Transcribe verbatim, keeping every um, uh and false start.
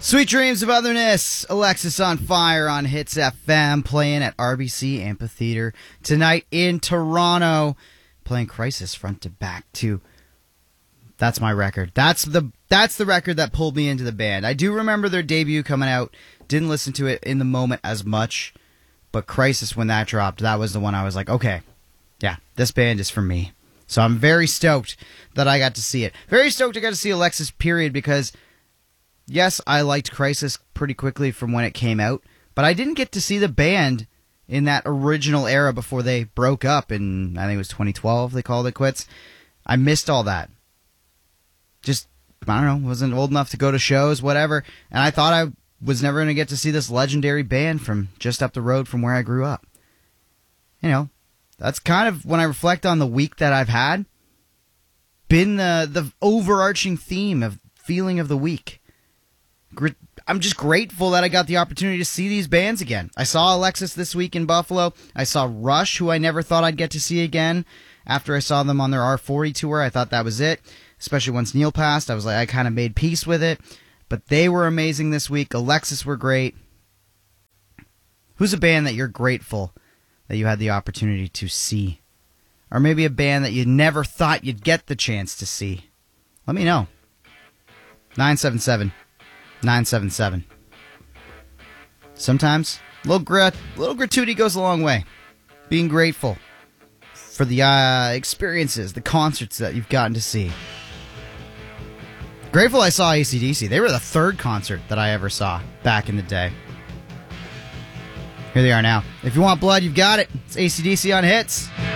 Sweet Dreams of Otherness, Alexisonfire on Hits F M, playing at R B C Amphitheater tonight in Toronto, playing Crisis front to back too. That's my record. That's the that's the record that pulled me into the band. I do remember their debut coming out. Didn't listen to it in the moment as much, but Crisis, when that dropped, that was the one I was like, okay, yeah, this band is for me. So I'm very stoked that I got to see it. Very stoked I got to see Alexis, period, because yes, I liked Crisis pretty quickly from when it came out, but I didn't get to see the band in that original era before they broke up in, I think it was twenty twelve, they called it quits. I missed all that. Just, I don't know, wasn't old enough to go to shows, whatever, and I thought I was never going to get to see this legendary band from just up the road from where I grew up. You know, that's kind of, when I reflect on the week that I've had, been the, the overarching theme of feeling of the week. I'm just grateful that I got the opportunity to see these bands again. I saw Alexis this week in Buffalo. I saw Rush, who I never thought I'd get to see again. After I saw them on their R forty tour, I thought that was it. Especially once Neil passed, I was like, I kind of made peace with it. But they were amazing this week. Alexis were great. Who's a band that you're grateful that you had the opportunity to see? Or maybe a band that you never thought you'd get the chance to see? Let me know. nine seven seven nine seven seven. Sometimes a little, grat- little gratuity goes a long way. Being grateful for the uh, experiences, the concerts that you've gotten to see. Grateful I saw A C D C. They were the third concert that I ever saw back in the day. Here they are now. If you want blood, you've got it. It's A C D C on Hits.